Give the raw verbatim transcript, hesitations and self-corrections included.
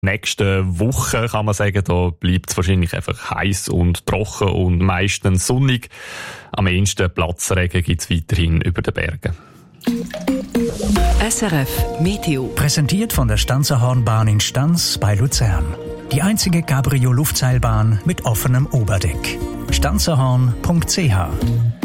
nächsten Woche kann man sagen, da bleibt es wahrscheinlich einfach heiß und trocken und meistens sonnig. Am ehesten Platzregen gibt es weiterhin über den Bergen. S R F Meteo. Präsentiert von der Stanzerhornbahn in Stanz bei Luzern. Die einzige Cabrio-Luftseilbahn mit offenem Oberdeck. stanzerhorn punkt c h